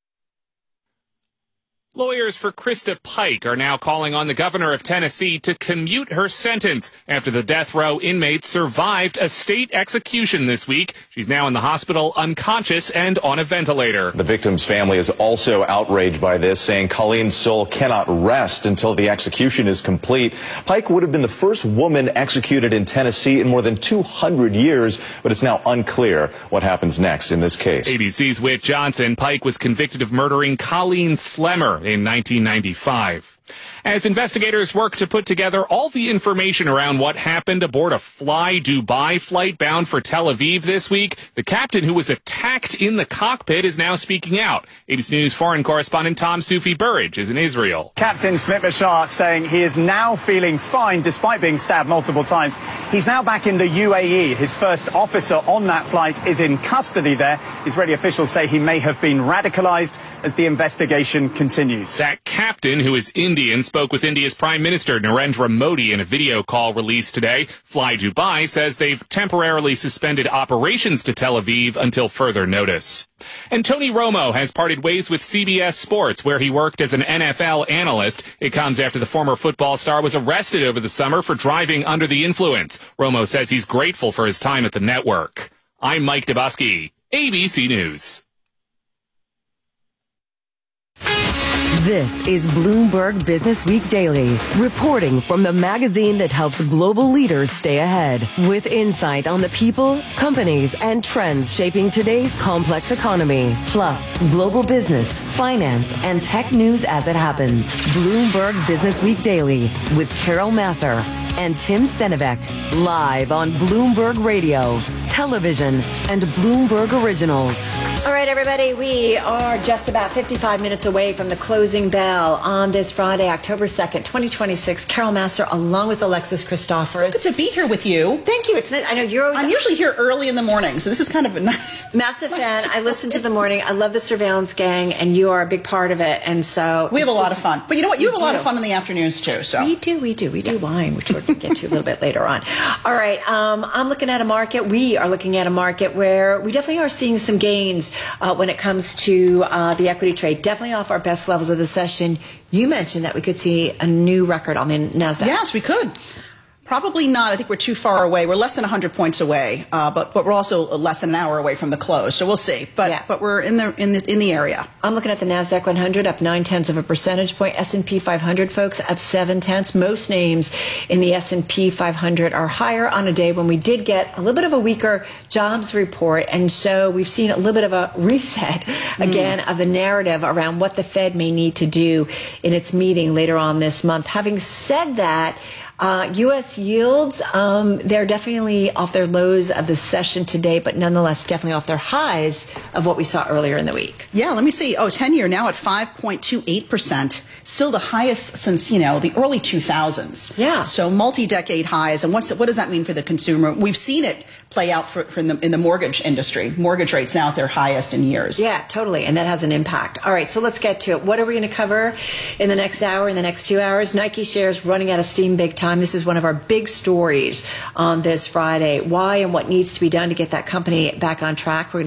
Lawyers for Krista Pike are now calling on the governor of Tennessee to commute her sentence after the death row inmate survived a state execution this week. She's now in the hospital unconscious and on a ventilator. The victim's family is also outraged by this, saying Colleen's soul cannot rest until the execution is complete. Pike would have been the first woman executed in Tennessee in more than two hundred years, but it's now unclear what happens next in this case. A B C's Whit Johnson. Pike was convicted of murdering Colleen Slemmer in nineteen ninety-five. As investigators work to put together all the information around what happened aboard a Fly Dubai flight bound for Tel Aviv this week, the captain who was attacked in the cockpit is now speaking out. A B C News foreign correspondent Tom Sufi Burridge is in Israel. Captain Smit Bashar saying he is now feeling fine despite being stabbed multiple times. He's now back in the U A E. His first officer on that flight is in custody there. Israeli officials say he may have been radicalized as the investigation continues. That captain, who is Indian, spoke with India's Prime Minister Narendra Modi in a video call released today. Fly Dubai says they've temporarily suspended operations to Tel Aviv until further notice. And Tony Romo has parted ways with C B S Sports, where he worked as an N F L analyst. It comes after the former football star was arrested over the summer for driving under the influence. Romo says he's grateful for his time at the network. I'm Mike Dubosky, A B C News. This is Bloomberg Business Week Daily, reporting from the magazine that helps global leaders stay ahead, with insight on the people, companies, and trends shaping today's complex economy, plus global business, finance, and tech news as it happens. Bloomberg Business Week Daily with Carol Masser and Tim Stenivek, live on Bloomberg Radio, television, and Bloomberg Originals. All right, everybody, we are just about fifty-five minutes away from the closing bell on this Friday, October second, twenty twenty-six. Carol Masser, along with Alexis Christoforous. So good to be here with you. Thank you. It's nice. I know you're always... I'm usually here early in the morning, so this is kind of a nice... Massive fan. I listen to the morning. I love the Surveillance Gang, and you are a big part of it, and so... We have a lot just, of fun. But you know what? You have do. a lot of fun in the afternoons, too, so... We do, we do. We do wine, which we're going to get to a little bit later on. All right, um, I'm looking at a market. We are looking at a market where we definitely are seeing some gains uh, when it comes to uh, the equity trade. Definitely off our best levels of the session. You mentioned that we could see a new record on the NASDAQ. Yes, we could. Probably not. I think we're too far away. We're less than one hundred points away, uh, but but we're also less than an hour away from the close. So we'll see. But yeah. but we're in the in the in the area. I'm looking at the NASDAQ one hundred up nine tenths of a percentage point. S and P five hundred, folks, up seven tenths. Most names in the S and P five hundred are higher on a day when we did get a little bit of a weaker jobs report, and so we've seen a little bit of a reset again mm. of the narrative around what the Fed may need to do in its meeting later on this month. Having said that, Uh, U S yields, um, they're definitely off their lows of the session today, but nonetheless definitely off their highs of what we saw earlier in the week. Yeah, let me see. Oh, ten-year now at five point two eight percent. Still the highest since, you know, the early two thousands. Yeah. So multi-decade highs. And what's what does that mean for the consumer? We've seen it play out for, for in, the, in the mortgage industry. Mortgage rates now at their highest in years. Yeah, totally. And that has an impact. All right, so let's get to it. What are we going to cover in the next hour, in the next two hours? Nike shares running out of steam big time. This is one of our big stories on this Friday. Why and what needs to be done to get that company back on track. We're going to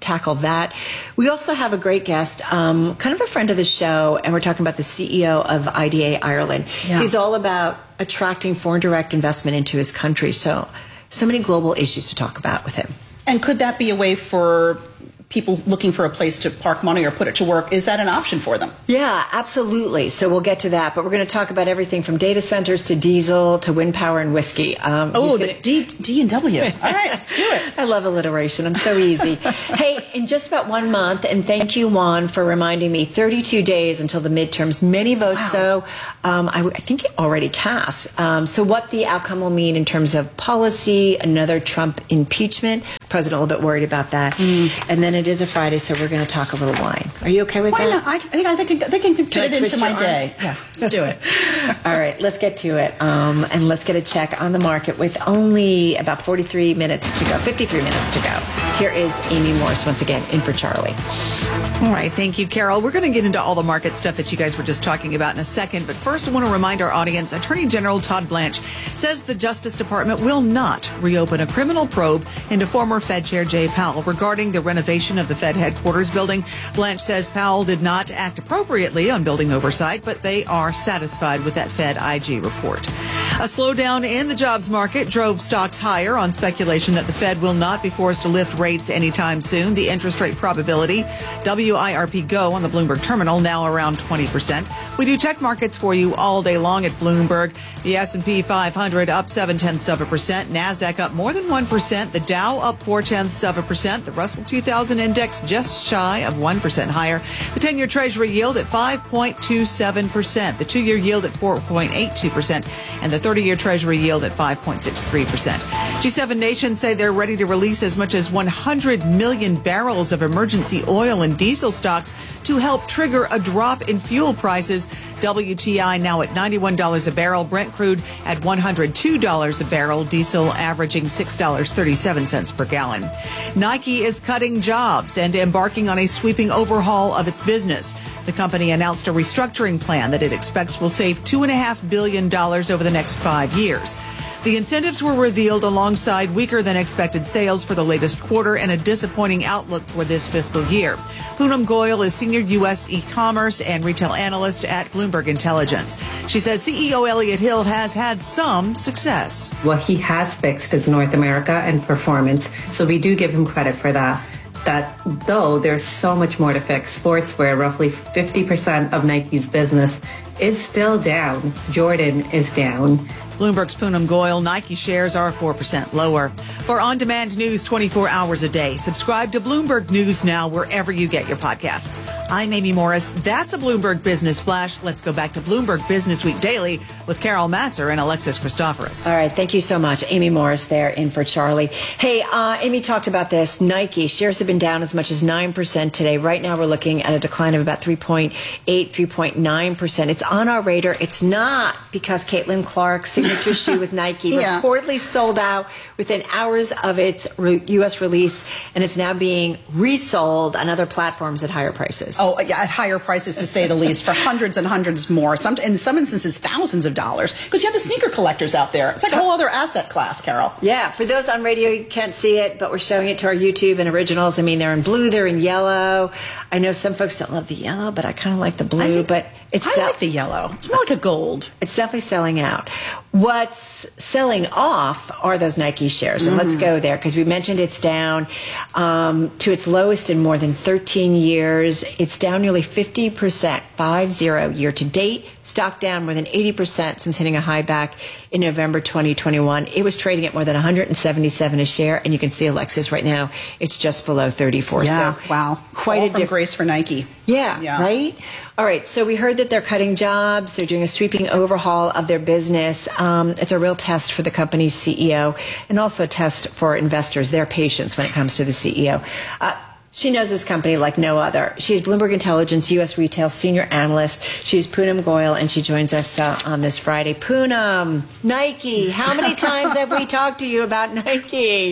tackle that. We also have a great guest, um, kind of a friend of the show, and we're talking about the C E O of I D A Ireland. Yeah. He's all about attracting foreign direct investment into his country. So, so many global issues to talk about with him. And could that be a way for people looking for a place to park money or put it to work? Is that an option for them? Yeah, absolutely. So we'll get to that. But we're going to talk about everything from data centers to diesel to wind power and whiskey. Um, oh, gonna... the D, D and W. All right, let's do it. I love alliteration. I'm so easy. Hey, in just about one month, and thank you, Juan, for reminding me, thirty-two days until the midterms. Many votes, wow. though, um, I, I think already cast. Um, so what the outcome will mean in terms of policy, another Trump impeachment. President a little bit worried about that. Mm. And then it is a Friday, so we're going to talk a little wine. Are you okay with Why that? Not? I think I think I think I can fit Can it I into my your day. arm? Yeah, let's do it. All right, let's get to it. Um, and let's get a check on the market with only about forty-three minutes to go, fifty-three minutes to go. Here is Amy Morris once again, in for Charlie. All right, thank you, Carol. We're going to get into all the market stuff that you guys were just talking about in a second. But first, I want to remind our audience, Attorney General Todd Blanche says the Justice Department will not reopen a criminal probe into former Fed Chair Jay Powell regarding the renovation of the Fed headquarters building. Blanche says Powell did not act appropriately on building oversight, but they are satisfied with that Fed I G report. A slowdown in the jobs market drove stocks higher on speculation that the Fed will not be forced to lift rates anytime soon. The interest rate probability, W I R P Go on the Bloomberg terminal, now around twenty percent. We do tech markets for you all day long at Bloomberg. The S and P five hundred up seven tenths of a percent. NASDAQ up more than one percent. The Dow up four tenths of a percent. The Russell two thousand index just shy of one percent higher. The ten-year Treasury yield at five point two seven percent. The two-year yield at four point eight two percent. And the thirty-year Treasury yield at five point six three percent. G seven nations say they're ready to release as much as one hundred million barrels of emergency oil and diesel stocks to help trigger a drop in fuel prices. W T I now at ninety-one dollars a barrel. Brent crude at one hundred two dollars a barrel. Diesel averaging six dollars and thirty-seven cents per gallon. Nike is cutting jobs and embarking on a sweeping overhaul of its business. The company announced a restructuring plan that it expects will save two point five billion dollars over the next five years. The incentives were revealed alongside weaker than expected sales for the latest quarter and a disappointing outlook for this fiscal year. Poonam Goyal is senior U S e-commerce and retail analyst at Bloomberg Intelligence. She says C E O Elliott Hill has had some success. What he has fixed is North America and performance, so we do give him credit for that. That though there's so much more to fix. Sportswear, roughly fifty percent of Nike's business, is still down. Jordan is down. Bloomberg's Poonam Goyal. Nike shares are four percent lower. For on-demand news twenty-four hours a day, subscribe to Bloomberg News Now wherever you get your podcasts. I'm Amy Morris. That's a Bloomberg Business Flash. Let's go back to Bloomberg Business Week Daily with Carol Masser and Alexis Christoforous. All right. Thank you so much. Amy Morris there, in for Charlie. Hey, uh, Amy talked about this. Nike shares have been down as much as nine percent today. Right now we're looking at a decline of about three point eight, three point nine percent. It's on our radar. It's not because Caitlin Clark's signature shoe with Nike yeah. reportedly sold out within hours of its U S release, and it's now being resold on other platforms at higher prices. Oh, yeah, at higher prices, to say the least, for hundreds and hundreds more. Some, in some instances, thousands of dollars. Because you have the sneaker collectors out there. It's like a whole other asset class, Carol. Yeah, for those on radio, you can't see it, but we're showing it to our YouTube and originals. I mean, they're in blue, they're in yellow. I know some folks don't love the yellow, but I kind of like the blue. Think, but it's I sell- like the yellow. It's more like a gold. It's definitely selling out. What's selling off are those Nike shares. And mm. let's go there, because we mentioned it's down um, to its lowest in more than thirteen years. It's down nearly fifty percent, five zero year to date. Stock down more than eighty percent since hitting a high back in November twenty twenty-one. It was trading at more than one hundred seventy-seven a share. And you can see, Alexis, right now, it's just below thirty-four. Yeah, so wow. Quite All a difference. Grace for Nike. Yeah, yeah, right? All right, so we heard that they're cutting jobs. They're doing a sweeping overhaul of their business. Um, it's a real test for the company's C E O, and also a test for investors, their patience when it comes to the C E O. Uh, She knows this company like no other. She's Bloomberg Intelligence U S Retail Senior Analyst. She's Poonam Goyal, and she joins us uh, on this Friday. Poonam, Nike. How many times have we talked to you about Nike?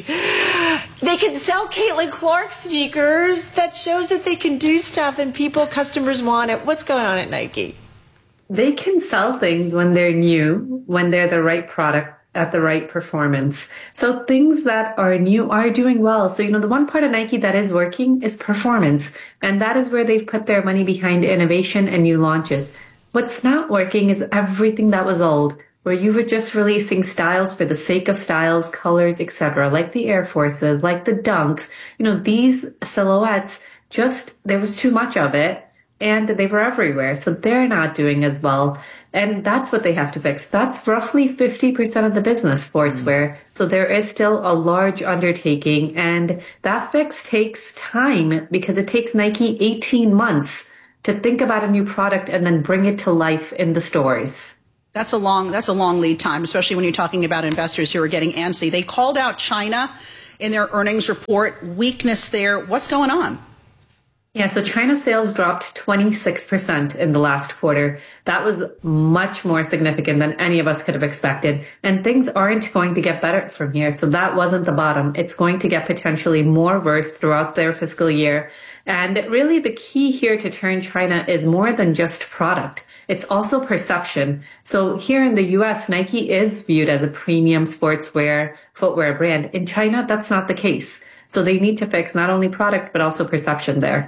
They can sell Caitlin Clark sneakers. That shows that they can do stuff and people, customers want it. What's going on at Nike? They can sell things when they're new, when they're the right product at the right performance. So things that are new are doing well. So, you know, the one part of Nike that is working is performance. And that is where they've put their money behind innovation and new launches. What's not working is everything that was old, where you were just releasing styles for the sake of styles, colors, et cetera, like the Air Forces, like the Dunks. You know, these silhouettes, just, there was too much of it. And they were everywhere. So they're not doing as well. And that's what they have to fix. That's roughly fifty percent of the business, sportswear. Mm. So there is still a large undertaking. And that fix takes time because it takes Nike eighteen months to think about a new product and then bring it to life in the stores. That's a long, that's a long lead time, especially when you're talking about investors who are getting antsy. They called out China in their earnings report, weakness there. What's going on? Yeah, so China sales dropped twenty-six percent in the last quarter. That was much more significant than any of us could have expected. And things aren't going to get better from here. So that wasn't the bottom. It's going to get potentially more worse throughout their fiscal year. And really the key here to turn China is more than just product. It's also perception. So here in the U S, Nike is viewed as a premium sportswear, footwear brand. In China, that's not the case. So they need to fix not only product, but also perception there.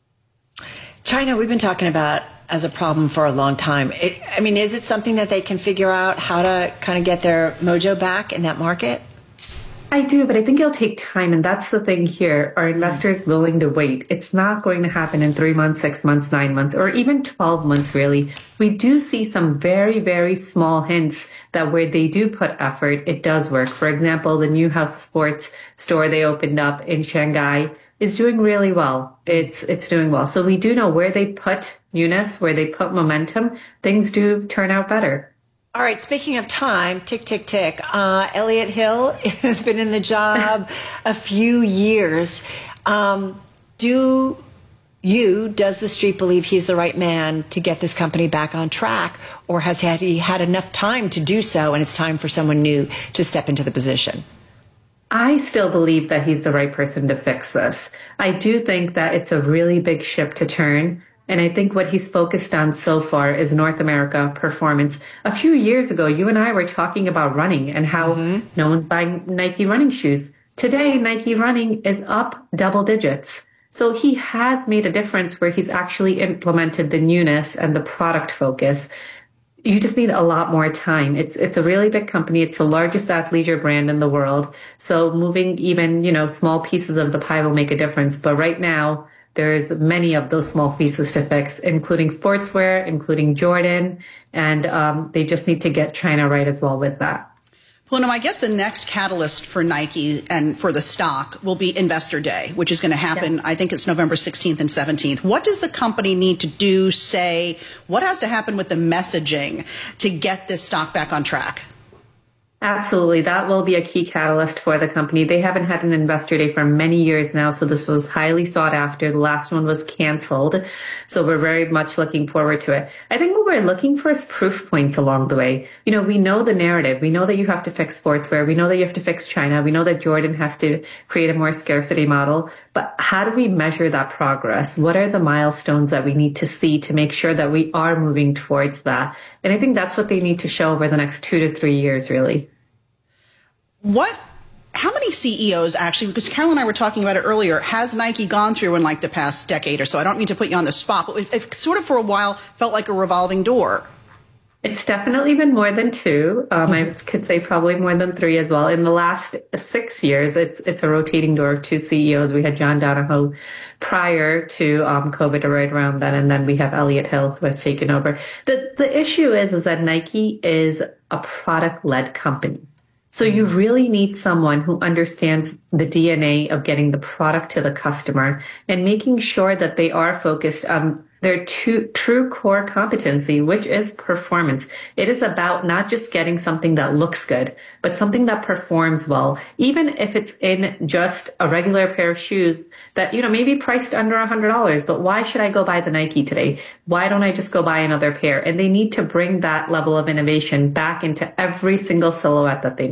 China, we've been talking about as a problem for a long time. It, I mean, is it something that they can figure out how to kind of get their mojo back in that market? I do, but I think it'll take time. And that's the thing here. Are investors willing to wait? It's not going to happen in three months, six months, nine months, or even twelve months, really. We do see some very, very small hints that where they do put effort, it does work. For example, the new House of Sports store they opened up in Shanghai is doing really well. It's it's doing well. So we do know where they put newness, where they put momentum, things do turn out better. All right, speaking of time, tick, tick, tick. Uh, Elliott Hill has been in the job a few years. Um, do you, does the street believe he's the right man to get this company back on track, or has he had enough time to do so and it's time for someone new to step into the position? I still believe that he's the right person to fix this. I do think that it's a really big ship to turn. And I think what he's focused on so far is North America performance. A few years ago, you and I were talking about running and how mm-hmm. no one's buying Nike running shoes. Today, Nike running is up double digits. So he has made a difference where he's actually implemented the newness and the product focus. You just need a lot more time. It's it's a really big company. It's the largest athleisure brand in the world. So moving even, you know, small pieces of the pie will make a difference. But right now, there's many of those small pieces to fix, including sportswear, including Jordan. And um, they just need to get China right as well with that. Poonam, I guess the next catalyst for Nike and for the stock will be Investor Day, which is going to happen, yeah. I think it's November sixteenth and seventeenth. What does the company need to do, say, what has to happen with the messaging to get this stock back on track? Absolutely. That will be a key catalyst for the company. They haven't had an investor day for many years now, so this was highly sought after. The last one was canceled, so we're very much looking forward to it. I think what we're looking for is proof points along the way. You know, we know the narrative. We know that you have to fix sportswear. We know that you have to fix China. We know that Jordan has to create a more scarcity model. But how do we measure that progress? What are the milestones that we need to see to make sure that we are moving towards that? And I think that's what they need to show over the next two to three years, really. What, how many C E Os actually, because Carol and I were talking about it earlier, has Nike gone through in like the past decade or so? I don't mean to put you on the spot, but it, it sort of for a while felt like a revolving door. It's definitely been more than two. Um, I could say probably more than three as well. In the last six years, it's it's a rotating door of two C E Os. We had John Donahoe prior to um, COVID or right around then, and then we have Elliott Hill who has taken over. The the issue is, is that Nike is a product-led company. So you really need someone who understands the D N A of getting the product to the customer and making sure that they are focused on their two, true core competency, which is performance. It is about not just getting something that looks good, but something that performs well, even if it's in just a regular pair of shoes that, you know, maybe priced under one hundred dollars. But why should I go buy the Nike today? Why don't I just go buy another pair? And they need to bring that level of innovation back into every single silhouette that they make.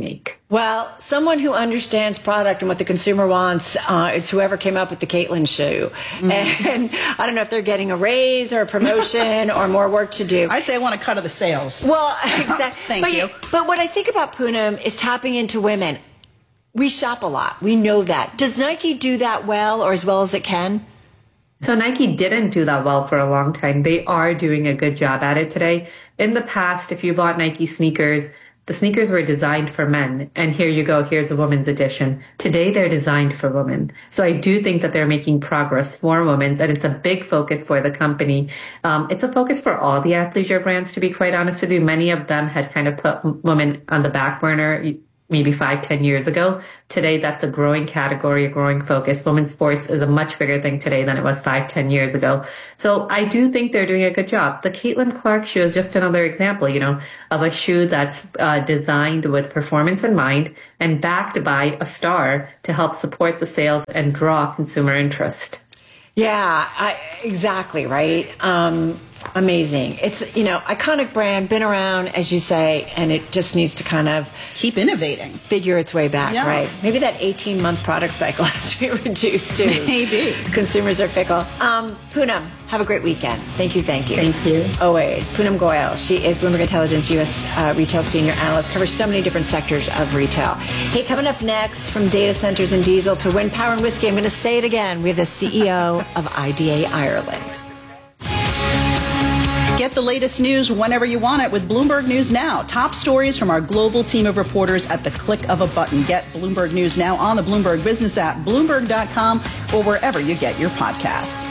Well, someone who understands product and what the consumer wants uh, is whoever came up with the Caitlin shoe. Mm. And I don't know if they're getting a raise or a promotion or more work to do. I say I want a cut of the sales. Well, exactly. Thank but, you. But what I think about Poonam is tapping into women. We shop a lot. We know that. Does Nike do that well or as well as it can? So Nike didn't do that well for a long time. They are doing a good job at it today. In the past, if you bought Nike sneakers, the sneakers were designed for men, and here you go, here's a women's edition. Today, they're designed for women. So I do think that they're making progress for women, and it's a big focus for the company. Um, it's a focus for all the athleisure brands, to be quite honest with you. Many of them had kind of put women on the back burner maybe five, ten years ago. Today, that's a growing category, a growing focus. Women's sports is a much bigger thing today than it was five, ten years ago. So I do think they're doing a good job. The Caitlin Clark shoe is just another example, you know, of a shoe that's uh, designed with performance in mind and backed by a star to help support the sales and draw consumer interest. Yeah, I, exactly, right? Um, amazing. It's, you know, iconic brand, been around, as you say, and it just needs to kind of keep innovating, figure its way back, yeah. right? Maybe that eighteen-month product cycle has to be reduced, too. Maybe. Consumers are fickle. Um, Poonam, have a great weekend. Thank you, thank you. Thank you. Always. Poonam Goyal. She is Bloomberg Intelligence U S uh, Retail Senior Analyst, covers so many different sectors of retail. Hey, coming up next, from data centers and diesel to wind power and whiskey, I'm going to say it again. We have the C E O of I D A Ireland. Get the latest news whenever you want it with Bloomberg News Now. Top stories from our global team of reporters at the click of a button. Get Bloomberg News Now on the Bloomberg Business app, Bloomberg dot com, or wherever you get your podcasts.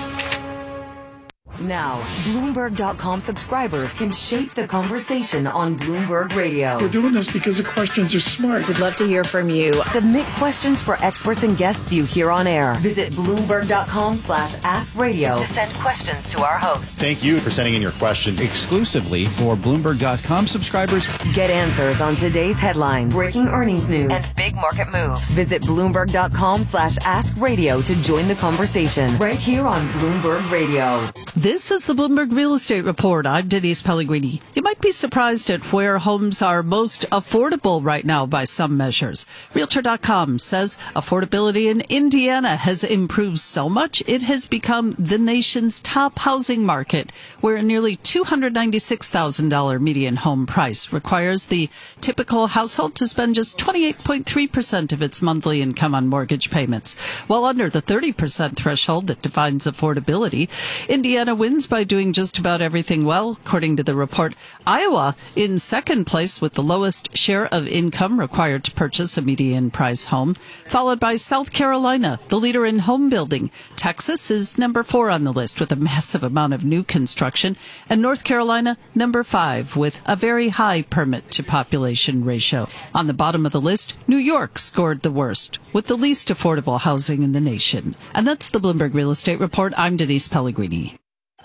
Now, Bloomberg dot com subscribers can shape the conversation on Bloomberg Radio. We're doing this because the questions are smart. We'd love to hear from you. Submit questions for experts and guests you hear on air. Visit Bloomberg dot com slash ask radio to send questions to our hosts. Thank you for sending in your questions exclusively for Bloomberg dot com subscribers. Get answers on today's headlines, breaking earnings news, and big market moves. Visit Bloomberg dot com slash ask radio to join the conversation right here on Bloomberg Radio. This is the Bloomberg Real Estate Report. I'm Denise Pellegrini. You might be surprised at where homes are most affordable right now by some measures. Realtor dot com says affordability in Indiana has improved so much it has become the nation's top housing market, where a nearly two hundred ninety-six thousand dollars median home price requires the typical household to spend just twenty-eight point three percent of its monthly income on mortgage payments, while under the thirty percent threshold that defines affordability. Indiana wins by doing just about everything well, according to the report. Iowa in second place with the lowest share of income required to purchase a median price home, followed by South Carolina, the leader in home building. Texas is number four on the list with a massive amount of new construction, and North Carolina number five with a very high permit to population ratio. On the bottom of the list, New York scored the worst, with the least affordable housing in the nation. And that's the Bloomberg Real Estate Report. I'm Denise Pellegrini.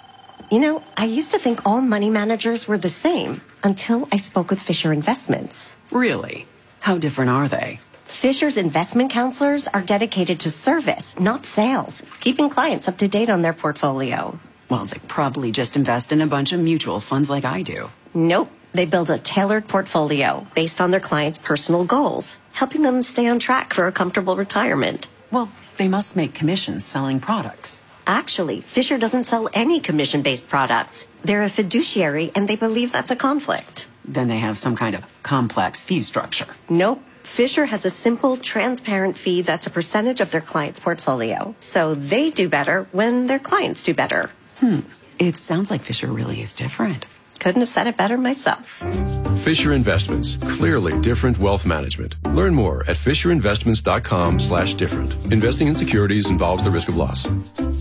You know, I used to think all money managers were the same until I spoke with Fisher Investments. Really? How different are they? Fisher's investment counselors are dedicated to service, not sales, keeping clients up to date on their portfolio. Well, they probably just invest in a bunch of mutual funds like I do. Nope. They build a tailored portfolio based on their clients' personal goals, helping them stay on track for a comfortable retirement. Well, they must make commissions selling products. Actually, Fisher doesn't sell any commission-based products. They're a fiduciary, and they believe that's a conflict. Then they have some kind of complex fee structure. Nope. Fisher has a simple, transparent fee that's a percentage of their client's portfolio. So they do better when their clients do better. Hmm. It sounds like Fisher really is different. Couldn't have said it better myself. Fisher Investments. Clearly different wealth management. Learn more at fisher investments dot com slash different. Investing in securities involves the risk of loss.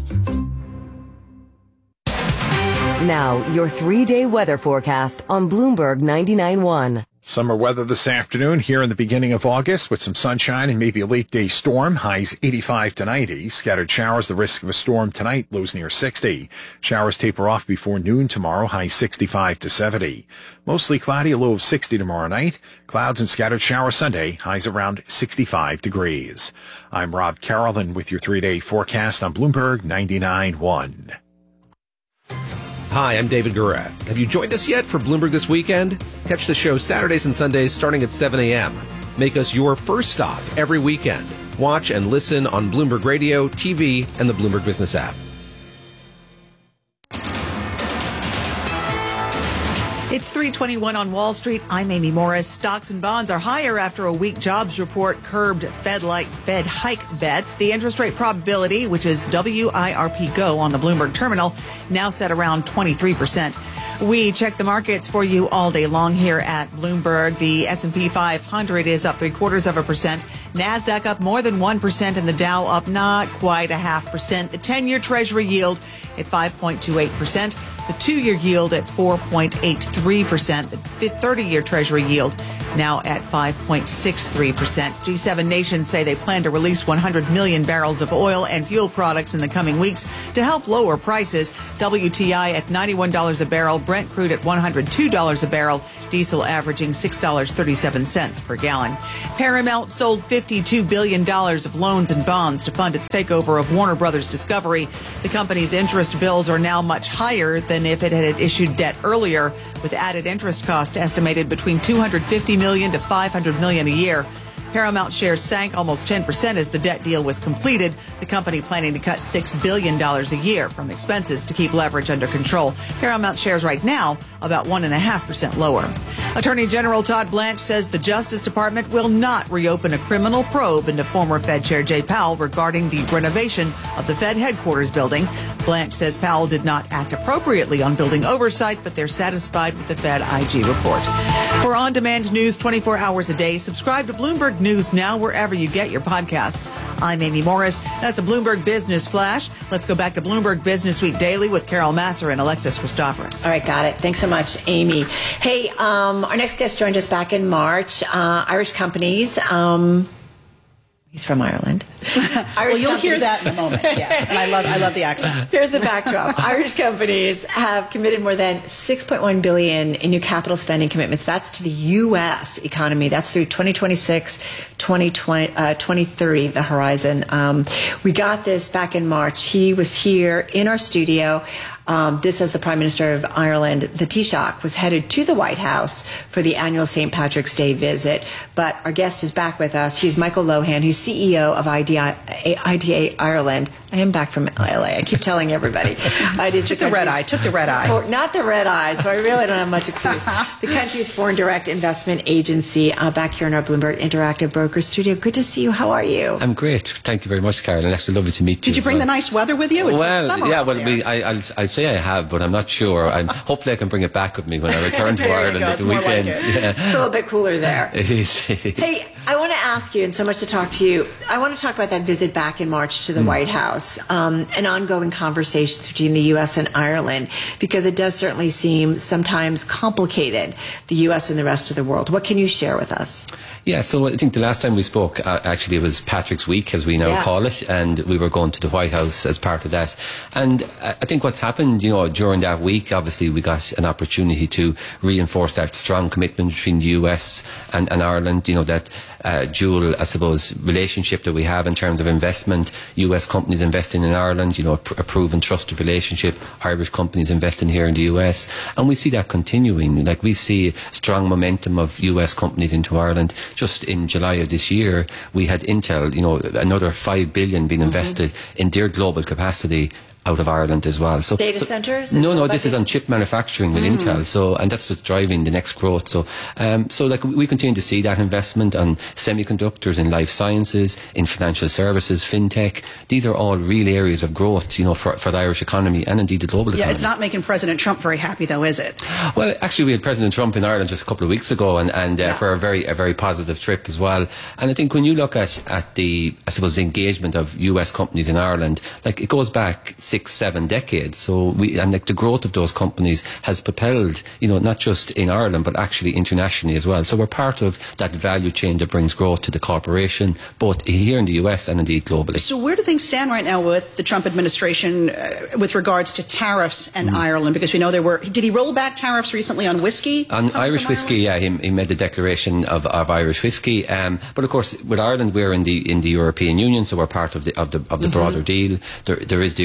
Now, your three-day weather forecast on Bloomberg ninety-nine point one. Summer weather this afternoon here in the beginning of August with some sunshine and maybe a late day storm. Highs eighty-five to ninety. Scattered showers, the risk of a storm tonight, lows near sixty. Showers taper off before noon tomorrow, highs sixty-five to seventy. Mostly cloudy, a low of sixty tomorrow night. Clouds and scattered showers Sunday, highs around sixty-five degrees. I'm Rob Carolyn with your three-day forecast on Bloomberg ninety-nine point one. Hi, I'm David Gurat. Have you joined us yet for Bloomberg This Weekend? Catch the show Saturdays and Sundays starting at seven a.m. Make us your first stop every weekend. Watch and listen on Bloomberg Radio, T V, and the Bloomberg Business app. It's three twenty-one on Wall Street. I'm Amy Morris. Stocks and bonds are higher after a weak jobs report curbed Fed-like Fed hike bets. The interest rate probability, which is W I R P Go on the Bloomberg terminal, now set around twenty-three percent. We check the markets for you all day long here at Bloomberg. The S and P five hundred is up three quarters of a percent. NASDAQ up more than one percent and the Dow up not quite a half percent. The ten-year Treasury yield at five point two eight percent. The two-year yield at four point eight three percent. The thirty-year Treasury yield now at five point six three percent. G seven nations say they plan to release one hundred million barrels of oil and fuel products in the coming weeks to help lower prices. W T I at ninety-one dollars a barrel, Brent crude at one hundred two dollars a barrel, diesel averaging six dollars and thirty-seven cents per gallon. Paramount sold fifty-two billion dollars of loans and bonds to fund its takeover of Warner Brothers Discovery. The company's interest bills are now much higher than if it had issued debt earlier, with added interest cost estimated between two hundred fifty million dollars to five hundred million dollars a year. Paramount shares sank almost ten percent as the debt deal was completed, the company planning to cut six billion dollars a year from expenses to keep leverage under control. Paramount shares right now about one point five percent lower. Attorney General Todd Blanche says the Justice Department will not reopen a criminal probe into former Fed Chair Jay Powell regarding the renovation of the Fed headquarters building. Blanche says Powell did not act appropriately on building oversight, but they're satisfied with the Fed I G report. For on-demand news twenty-four hours a day, subscribe to Bloomberg News Now wherever you get your podcasts. I'm Amy Morris. That's a Bloomberg Business Flash. Let's go back to Bloomberg Business Week Daily with Carol Masser and Alexis Christoforous. All right, got it. Thanks so much, Amy. Hey, um, our next guest joined us back in March. Uh, Irish companies. Um, he's from Ireland. Well, you'll hear that in a moment. Yes, and I love, I love the accent. Here's the backdrop. Irish companies have committed more than six point one billion dollars in new capital spending commitments. That's to the U S economy. That's through twenty twenty-six, twenty twenty, uh, twenty thirty, the horizon. Um, we got this back in March. He was here in our studio. Um, this as the Prime Minister of Ireland. The Taoiseach was headed to the White House for the annual Saint Patrick's Day visit. But our guest is back with us. He's Michael Lohan, who's C E O of I D A Ireland. I am back from L A. I keep telling everybody. I took the red eye. Took the red eye. For, not the red eye, so I really don't have much excuse. The country's foreign direct investment agency, uh, back here in our Bloomberg Interactive Brokers studio. Good to see you. How are you? I'm great. Thank you very much, Carolyn. Actually, lovely to meet you. Did you bring well. the nice weather with you? It's well, summer yeah. out Well, there. we, I, I'll, I'll say I have, but I'm not sure. I'm hopefully I can bring it back with me when I return to Ireland at the weekend. Like it. Yeah. It's a little bit cooler there. It is. It is. Hey, I want to ask you, and so much to talk to you. I want to talk about that visit back in March to the mm. White House, um, and ongoing conversations between the U S and Ireland, because it does certainly seem sometimes complicated, the U S and the rest of the world. What can you share with us? Yeah, so I think the last time we spoke, uh, actually, it was Patrick's Week, as we now yeah. call it, and we were going to the White House as part of that. And I think what's happened, you know, during that week, obviously, we got an opportunity to reinforce that strong commitment between the U S and, and Ireland, you know, that uh, dual, I suppose, relationship that we have in terms of investment, U S companies investing in Ireland, you know, a, pr- a proven trusted relationship, Irish companies investing here in the U S. And we see that continuing. Like, we see strong momentum of U S companies into Ireland. Just in July of this year, we had Intel, you know, another five billion being invested mm-hmm. in their global capacity out of Ireland as well. So data so, centers? No, no, this is on chip manufacturing with mm. Intel. So, and that's what's driving the next growth. So, um, so like we continue to see that investment on semiconductors, in life sciences, in financial services, fintech. These are all real areas of growth, you know, for, for the Irish economy and indeed the global yeah, economy. It's not making President Trump very happy, though, is it? Well, actually, we had President Trump in Ireland just a couple of weeks ago, and, and uh, yeah. for a very, a very positive trip as well. And I think when you look at, at the, I suppose, the engagement of U S companies in Ireland, like it goes back six, seven decades. So we, and like the growth of those companies has propelled, you know, not just in Ireland, but actually internationally as well. So we're part of that value chain that brings growth to the corporation, both here in the U S and indeed globally. So where do things stand right now with the Trump administration uh, with regards to tariffs and mm. Ireland? Because we know there were, did he roll back tariffs recently on whiskey? On Irish whiskey, yeah, he, he made the declaration of, of Irish whiskey. Um, but of course, with Ireland, we're in the in the European Union, so we're part of the of the of the mm-hmm. broader deal. There, there is the agreement between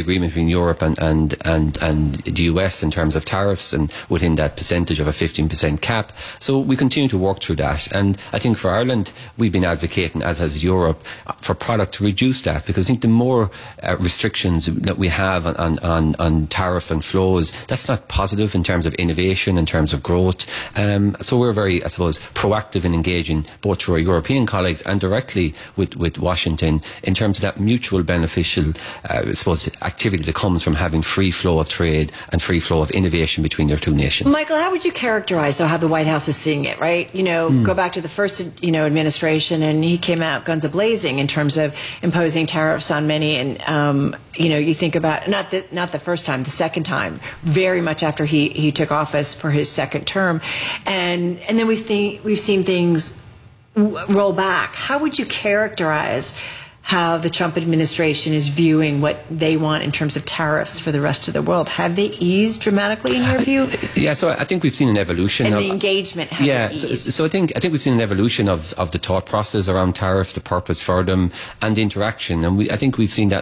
between Europe and, and, and, and the U S in terms of tariffs and within that percentage of a fifteen percent cap. So we continue to work through that. And I think for Ireland, we've been advocating, as has Europe, for product to reduce that, because I think the more uh, restrictions that we have on, on, on tariffs and flows, that's not positive in terms of innovation, in terms of growth. Um, so we're very, I suppose, proactive in engaging both through our European colleagues and directly with, with Washington in terms of that mutual beneficial, uh, I suppose, activity that comes from having free flow of trade and free flow of innovation between your two nations. Michael, how would you characterize, though, how the White House is seeing it, right? You know, mm. go back to the first, you know, administration, and he came out guns a-blazing in terms of imposing tariffs on many. And, um, you know, you think about, not the, not the first time, the second time, very much after he, he took office for his second term. And, and then we've, th- we've seen things roll back. How would you characterize how the Trump administration is viewing what they want in terms of tariffs for the rest of the world? Have they eased dramatically in your view? Yeah, so I think we've seen an evolution. And of, the engagement has yeah, eased. So, so I think I think we've seen an evolution of, of the thought process around tariffs, the purpose for them, and the interaction. And we, I think we've seen that